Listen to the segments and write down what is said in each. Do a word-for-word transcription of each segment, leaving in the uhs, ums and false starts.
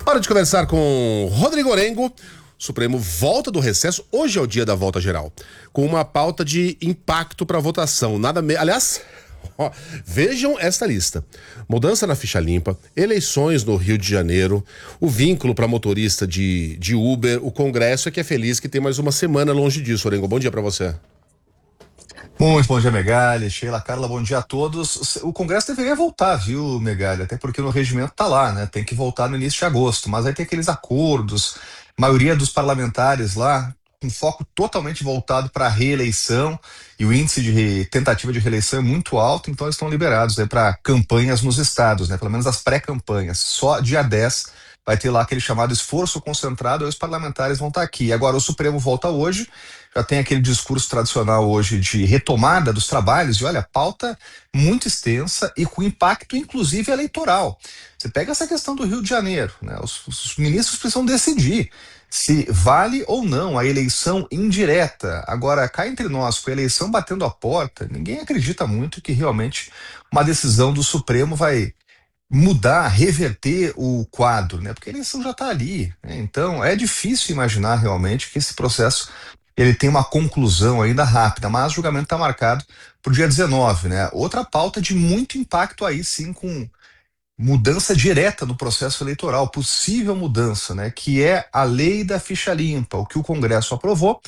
Hora de conversar com Rodrigo Orengo. O Supremo volta do recesso. Hoje é o dia da volta geral, com uma pauta de impacto para votação. Nada me... Aliás, ó, vejam esta lista: mudança na ficha limpa, eleições no Rio de Janeiro, o vínculo para motorista de, de Uber, o Congresso é que é feliz que tem mais uma semana longe disso. Orengo, bom dia para você. Muito bom dia, Megali, Sheila, Carla, bom dia a todos. O Congresso deveria voltar, viu, Megali? Até porque no regimento tá lá, né? Tem que voltar no início de agosto, mas aí tem aqueles acordos, maioria dos parlamentares lá, com foco totalmente voltado para a reeleição, e o índice de re... tentativa de reeleição é muito alto, então eles estão liberados aí para campanhas nos estados, né? Pelo menos as pré-campanhas. Só dia dez vai ter lá aquele chamado esforço concentrado, aí os parlamentares vão estar aqui. Agora o Supremo volta hoje, já tem aquele discurso tradicional hoje de retomada dos trabalhos, e olha, pauta muito extensa e com impacto inclusive eleitoral. Você pega essa questão do Rio de Janeiro, né? Os, os ministros precisam decidir se vale ou não a eleição indireta. Agora, cá entre nós, com a eleição batendo a porta, ninguém acredita muito que realmente uma decisão do Supremo vai mudar, reverter o quadro, né? Porque a eleição já está ali, né? Então é difícil imaginar realmente que esse processo ele tem uma conclusão ainda rápida, mas o julgamento está marcado para o dia dezenove, né? Outra pauta de muito impacto aí sim, com mudança direta no processo eleitoral, possível mudança, né? Que é a lei da ficha limpa, o que o Congresso aprovou,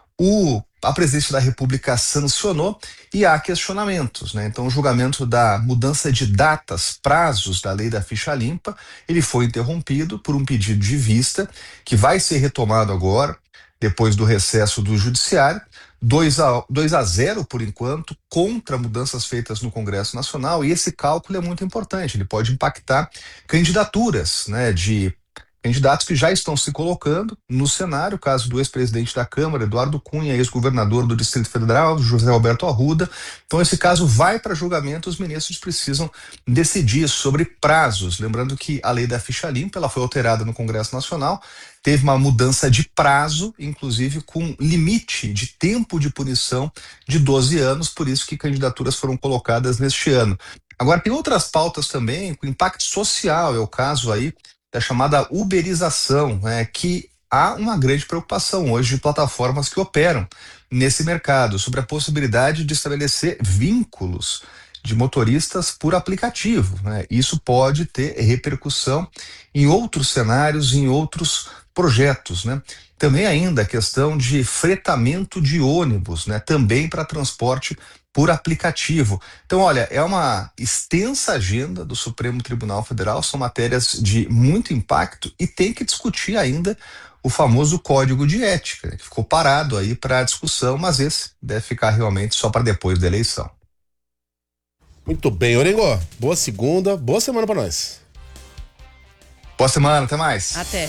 o a presidência da República sancionou e há questionamentos, né? Então o julgamento da mudança de datas, prazos da lei da ficha limpa, ele foi interrompido por um pedido de vista que vai ser retomado agora, depois do recesso do Judiciário, dois a zero por enquanto, contra mudanças feitas no Congresso Nacional, e esse cálculo é muito importante, ele pode impactar candidaturas, né, de candidatos que já estão se colocando no cenário, o caso do ex-presidente da Câmara, Eduardo Cunha, ex-governador do Distrito Federal, José Roberto Arruda. Então esse caso vai para julgamento, os ministros precisam decidir sobre prazos, lembrando que a lei da ficha limpa, ela foi alterada no Congresso Nacional, teve uma mudança de prazo, inclusive com limite de tempo de punição de doze anos, por isso que candidaturas foram colocadas neste ano. Agora tem outras pautas também com impacto social, é o caso aí da chamada uberização, né, que há uma grande preocupação hoje de plataformas que operam nesse mercado, sobre a possibilidade de estabelecer vínculos de motoristas por aplicativo, né? Isso pode ter repercussão em outros cenários, em outros projetos, né? Também ainda a questão de fretamento de ônibus, né? Também para transporte por aplicativo. Então, olha, é uma extensa agenda do Supremo Tribunal Federal, são matérias de muito impacto e tem que discutir ainda o famoso Código de Ética, né, que ficou parado aí para discussão, mas esse deve ficar realmente só para depois da eleição. Muito bem, Orengo. Boa segunda, boa semana para nós. Boa semana, até mais. Até.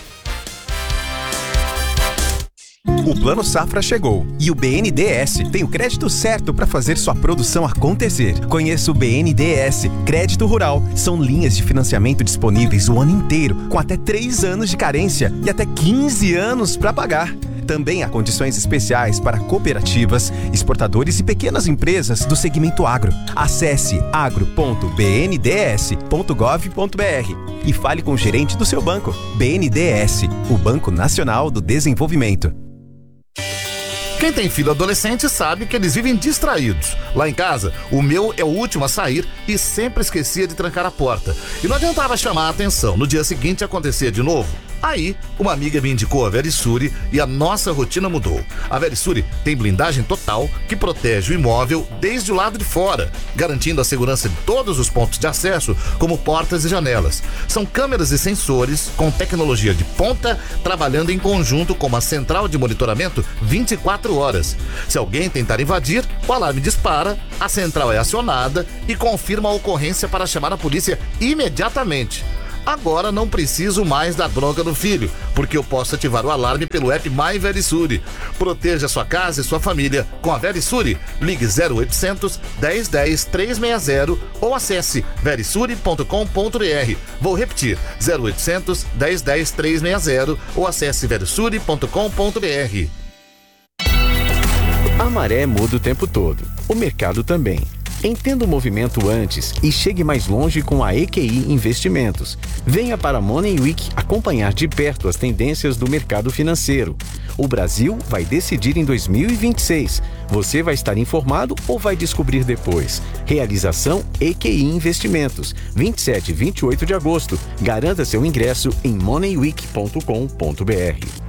O Plano Safra chegou e o B N D E S tem o crédito certo para fazer sua produção acontecer. Conheça o B N D E S Crédito Rural. São linhas de financiamento disponíveis o ano inteiro, com até três anos de carência e até quinze anos para pagar. Também há condições especiais para cooperativas, exportadores e pequenas empresas do segmento agro. Acesse agro ponto b n d s ponto gov ponto b r e fale com o gerente do seu banco. B N D E S, o Banco Nacional do Desenvolvimento. Quem tem filho adolescente sabe que eles vivem distraídos. Lá em casa, o meu é o último a sair e sempre esquecia de trancar a porta. E não adiantava chamar a atenção, no dia seguinte acontecia de novo. Aí, uma amiga me indicou a Verisure e a nossa rotina mudou. A Verisure tem blindagem total que protege o imóvel desde o lado de fora, garantindo a segurança de todos os pontos de acesso, como portas e janelas. São câmeras e sensores com tecnologia de ponta, trabalhando em conjunto com uma central de monitoramento vinte e quatro horas. Se alguém tentar invadir, o alarme dispara, a central é acionada e confirma a ocorrência para chamar a polícia imediatamente. Agora não preciso mais da bronca do filho, porque eu posso ativar o alarme pelo app My Verisure. Proteja sua casa e sua família com a Verisure. Ligue zero oitocentos, dez, dez, trezentos e sessenta ou acesse verisure ponto com ponto b r. Vou repetir, zero oitocentos, dez, dez, trezentos e sessenta ou acesse verisure ponto com ponto b r. A maré muda o tempo todo, o mercado também. Entenda o movimento antes e chegue mais longe com a E Q I Investimentos. Venha para a Money Week acompanhar de perto as tendências do mercado financeiro. O Brasil vai decidir em dois mil e vinte e seis. Você vai estar informado ou vai descobrir depois? Realização E Q I Investimentos, vinte e sete e vinte e oito de agosto. Garanta seu ingresso em money week ponto com ponto b r.